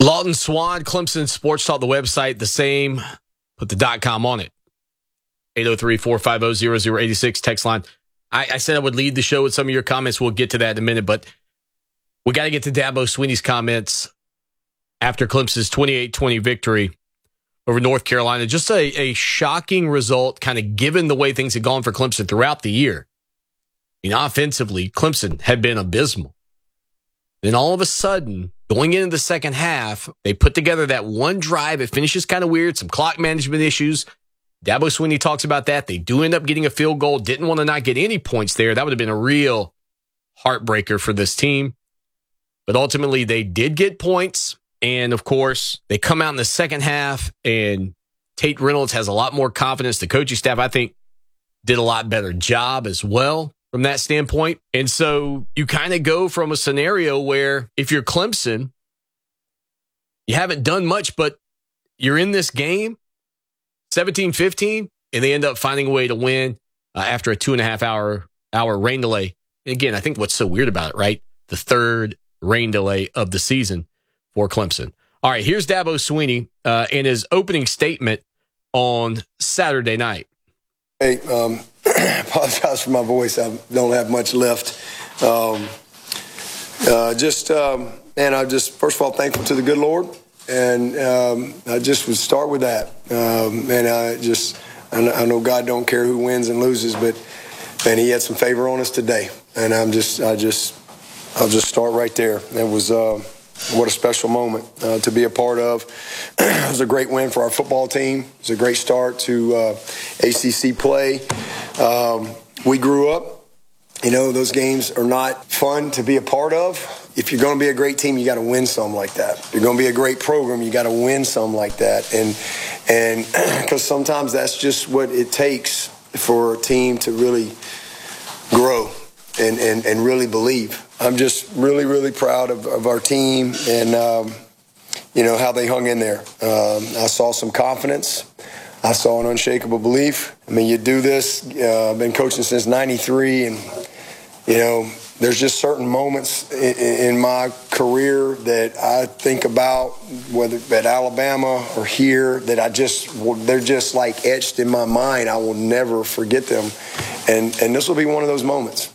Lawton Swan, Clemson Sports Talk, the website, the same. Put the .com on it. 803-450-0086 text line. I said I would lead the show with some of your comments. We'll get to that in a minute, but we got to get to Dabo Swinney's comments after Clemson's 28-20 victory over North Carolina. Just a shocking result, kind of given the way things had gone for Clemson throughout the year. Offensively, Clemson had been abysmal. Then all of a sudden, going into the second half, they put together that one drive. It finishes kind of weird, some clock management issues. Dabo Swinney talks about that. They do end up getting a field goal. Didn't want to not get any points there. That would have been a real heartbreaker for this team. But ultimately, they did get points. And, of course, they come out in the second half, and Tate Reynolds has a lot more confidence. The coaching staff, I think, did a lot better job as well from that standpoint. And so you kind of go from a scenario where if you're Clemson, you haven't done much, but you're in this game, 17-15, and they end up finding a way to win after a 2.5 hour rain delay. And again, I think what's so weird about it, right? The third rain delay of the season for Clemson. All right, here's Dabo Swinney in his opening statement on Saturday night. Hey, apologize for my voice. I don't have much left. I'm just first of all thankful to the good Lord, and I just would start with that. I know God don't care who wins and loses, but man, He had some favor on us today, and I'll just start right there. It was what a special moment to be a part of. It was a great win for our football team. It was a great start to ACC play. We grew up. Those games are not fun to be a part of. If you're going to be a great team, you got to win something like that. If you're going to be a great program, you got to win something like that. And because sometimes that's just what it takes for a team to really grow and really believe. I'm just really, really proud of our team and, how they hung in there. I saw some confidence. I saw an unshakable belief. I mean, you do this. I've been coaching since '93, and, there's just certain moments in my career that I think about, whether at Alabama or here, that they're just like etched in my mind. I will never forget them. And this will be one of those moments.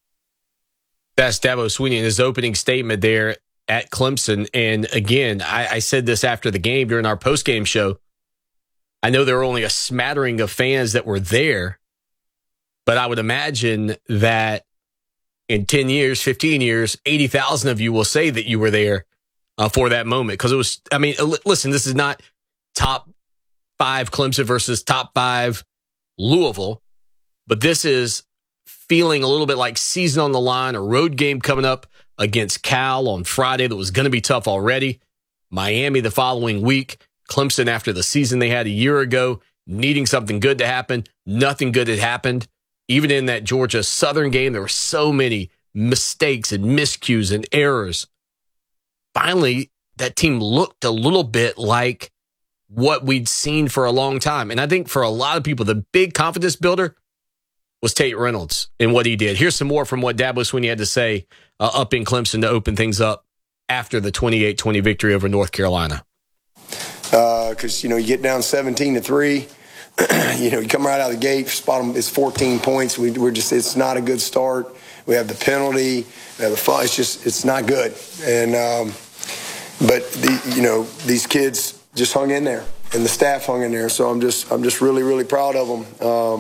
That's Dabo Swinney in his opening statement there at Clemson. And again, I said this after the game during our postgame show. I know there were only a smattering of fans that were there, but I would imagine that in 10 years, 15 years, 80,000 of you will say that you were there for that moment. Because it was, listen, this is not top 5 Clemson versus top 5 Louisville, but this is feeling a little bit like season on the line, a road game coming up against Cal on Friday that was going to be tough already. Miami the following week. Clemson after the season they had a year ago, needing something good to happen. Nothing good had happened. Even in that Georgia Southern game, there were so many mistakes and miscues and errors. Finally, that team looked a little bit like what we'd seen for a long time. And I think for a lot of people, the big confidence builder was Tate Reynolds and what he did. Here's some more from what Dabo Swinney had to say up in Clemson to open things up after the 28-20 victory over North Carolina. Because, you get down 17-3. You come right out of the gate, spot them, it's 14 points. It's not a good start. We have the penalty, we have the foul. It's not good. And, but these kids just hung in there, and the staff hung in there. So I'm just really, really proud of them.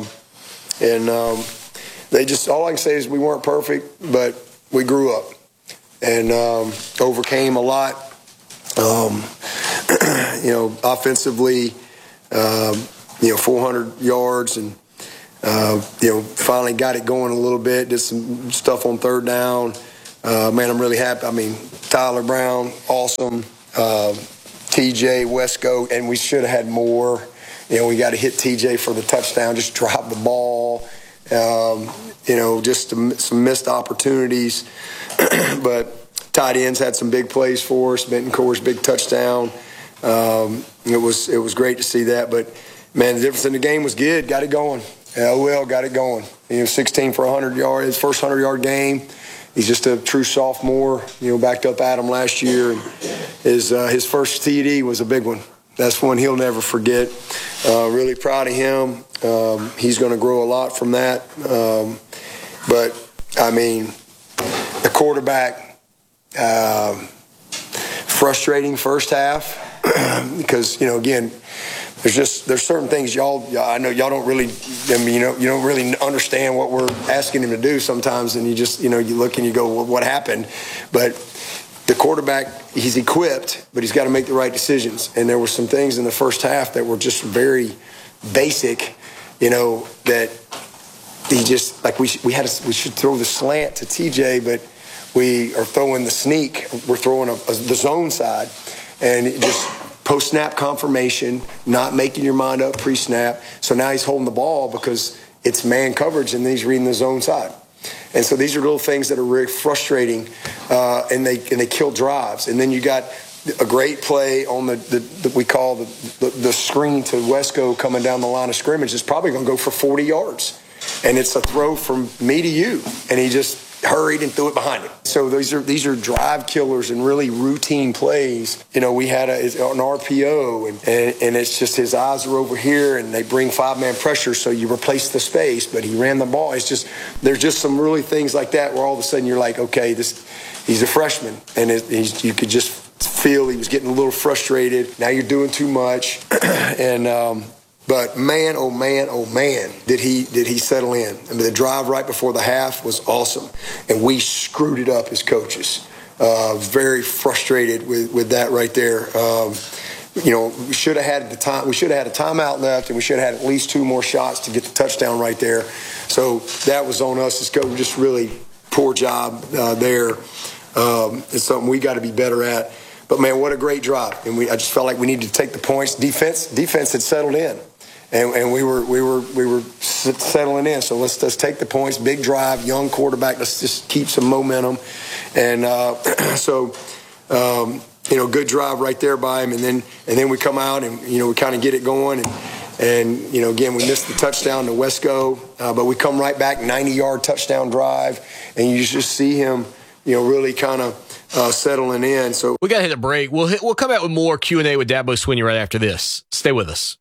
They just, all I can say is we weren't perfect, but we grew up and overcame a lot. Offensively, 400 yards and, finally got it going a little bit, did some stuff on third down. Man, I'm really happy. I mean, Tyler Brown, awesome. TJ, Westcoat, and we should have had more. We got to hit TJ for the touchdown, just drop the ball. Just some missed opportunities. But tight ends had some big plays for us. Bentoncourt's big touchdown. It was great to see that. But, man, the difference in the game was good. Got it going. OL got it going. 16 for 100 yards, his first 100-yard game. He's just a true sophomore. Backed up Adam last year. And, is his first TD was a big one. That's one he'll never forget. Really proud of him. He's going to grow a lot from that. But, I mean, the quarterback, frustrating first half because, you know, again, there's certain things I know y'all don't really, I mean, you don't really understand what we're asking him to do sometimes, and you just, you know, you look and you go, well, what happened? But the quarterback, he's equipped, but he's got to make the right decisions. And there were some things in the first half that were just very basic, you know, that he just, like we should throw the slant to TJ, but we are throwing the sneak. We're throwing the zone side, and it just post-snap confirmation, not making your mind up pre-snap. So now he's holding the ball because it's man coverage, and then he's reading the zone side. And so these are little things that are really frustrating, and they kill drives. And then you got a great play on the we call the screen to Wesco coming down the line of scrimmage. It's probably going to go for 40 yards. And it's a throw from me to you. And he just hurried and threw it behind him. So these are drive killers and really routine plays. You know, we had an RPO, and it's just his eyes are over here, and they bring 5-man pressure, so you replace the space. But he ran the ball. It's just there's just some really things like that where all of a sudden you're like, okay, he's a freshman, and you could just feel he was getting a little frustrated. Now you're doing too much, and. But man, oh man, did he settle in. I mean, the drive right before the half was awesome. And we screwed it up as coaches. Very frustrated with that right there. You know, we should have had a timeout left, and we should have had at least 2 more shots to get the touchdown right there. So that was on us as coaches. Just really poor job there. It's something we got to be better at. But man, what a great drive. And I just felt like we needed to take the points. Defense had settled in. And we were settling in. So let's take the points. Big drive, young quarterback. Let's just keep some momentum. And you know, good drive right there by him. And then we come out and, you know, we kind of get it going. And you know, again, we missed the touchdown to Wesco, but we come right back, 90-yard touchdown drive, and you just see him, you know, really kind of settling in. So we got to hit a break. We'll come out with more Q&A with Dabo Swinney right after this. Stay with us.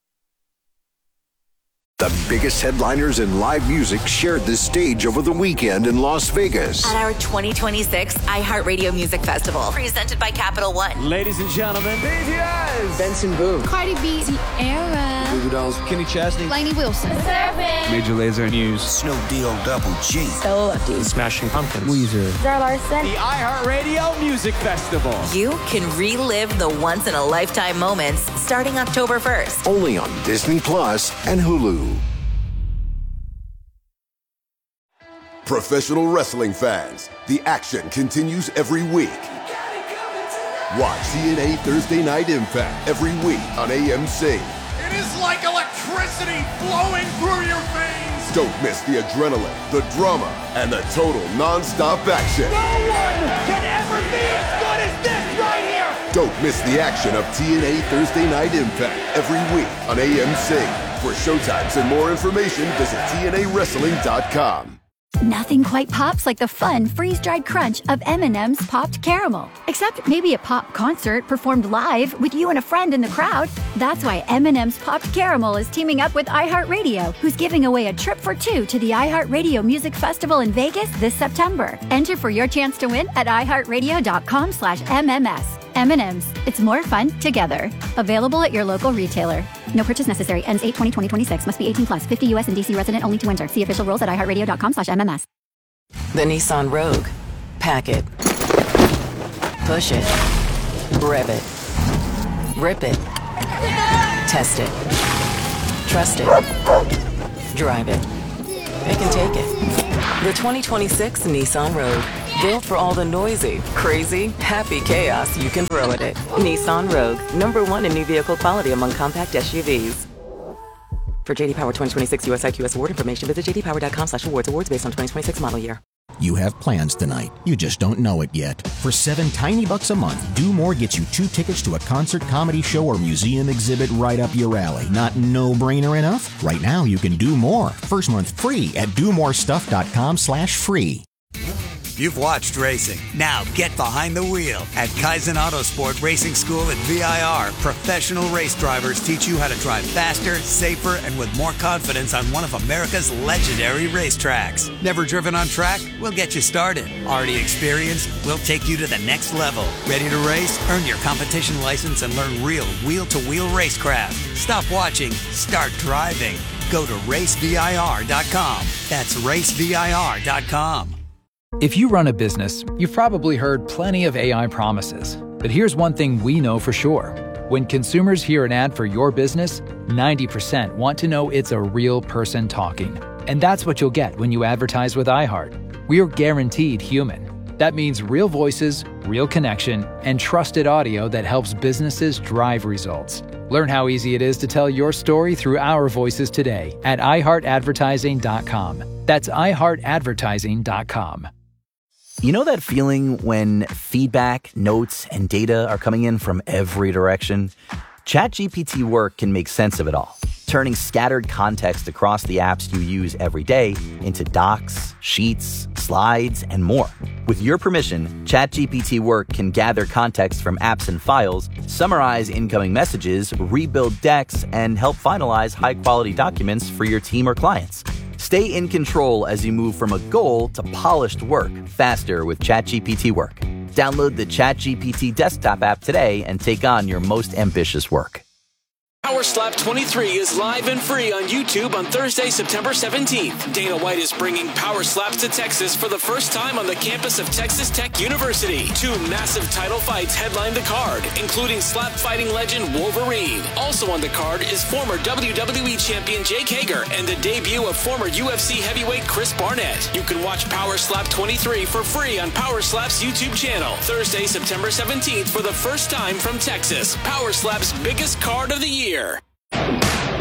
The biggest headliners in live music shared this stage over the weekend in Las Vegas. At our 2026 iHeartRadio Music Festival, presented by Capital One. Ladies and gentlemen, BTS, Benson Boone, Cardi B, Sierra, Goo Goo Dolls, Kenny Chesney, Lainey Wilson, Major Lazer News, Snoop D-O Double G, Stella Lefty, Smashing Pumpkins, Weezer, Zara Larson. The iHeartRadio Music Festival. You can relive the once-in-a-lifetime moments starting October 1st. Only on Disney Plus and Hulu. Professional wrestling fans, the action continues every week. Watch TNA Thursday Night Impact every week on AMC. It is like electricity flowing through your veins. Don't miss the adrenaline, the drama, and the total non-stop action. No one can ever be as good as this right here. Don't miss the action of TNA Thursday Night Impact every week on AMC. For showtimes and more information, visit TNAWrestling.com. Nothing quite pops like the fun freeze-dried crunch of M&M's Popped Caramel. Except maybe a pop concert performed live with you and a friend in the crowd. That's why M&M's Popped Caramel is teaming up with iHeartRadio, who's giving away a trip for 2 to the iHeartRadio Music Festival in Vegas this September. Enter for your chance to win at iHeartRadio.com/MMS. M&M's. It's more fun together. Available at your local retailer. No purchase necessary. Ends 8/20/2026. Must be 18 plus. 50 U.S. and D.C. resident only to enter. See official rules at iHeartRadio.com/MMS. The Nissan Rogue. Pack it. Push it. Rev it. Rip it. Test it. Trust it. Drive it. It can take it. The 2026 Nissan Rogue. Built for all the noisy, crazy, happy chaos you can throw at it. Nissan Rogue. #1 in new vehicle quality among compact SUVs. For JD Power 2026 US IQS award information, visit jdpower.com/awards. Awards based on 2026 model year. You have plans tonight. You just don't know it yet. For $7 tiny bucks a month, Do More gets you 2 tickets to a concert, comedy show, or museum exhibit right up your alley. Not no-brainer enough? Right now, you can do more. First month free at domorestuff.com/free. You've watched racing. Now get behind the wheel. At Kaizen Autosport Racing School at VIR, professional race drivers teach you how to drive faster, safer, and with more confidence on one of America's legendary racetracks. Never driven on track? We'll get you started. Already experienced? We'll take you to the next level. Ready to race? Earn your competition license and learn real wheel-to-wheel racecraft. Stop watching. Start driving. Go to racevir.com. That's racevir.com. If you run a business, you've probably heard plenty of AI promises. But here's one thing we know for sure. When consumers hear an ad for your business, 90% want to know it's a real person talking. And that's what you'll get when you advertise with iHeart. We are guaranteed human. That means real voices, real connection, and trusted audio that helps businesses drive results. Learn how easy it is to tell your story through our voices today at iHeartAdvertising.com. That's iHeartAdvertising.com. You know that feeling when feedback, notes, and data are coming in from every direction? ChatGPT Work can make sense of it all, turning scattered context across the apps you use every day into docs, sheets, slides, and more. With your permission, ChatGPT Work can gather context from apps and files, summarize incoming messages, rebuild decks, and help finalize high-quality documents for your team or clients. Stay in control as you move from a goal to polished work faster with ChatGPT Work. Download the ChatGPT desktop app today and take on your most ambitious work. Power Slap 23 is live and free on YouTube on Thursday, September 17th. Dana White is bringing Power Slaps to Texas for the first time on the campus of Texas Tech University. 2 massive title fights headline the card, including slap fighting legend Wolverine. Also on the card is former WWE champion Jake Hager and the debut of former UFC heavyweight Chris Barnett. You can watch Power Slap 23 for free on Power Slap's YouTube channel. Thursday, September 17th for the first time from Texas. Power Slap's biggest card of the year.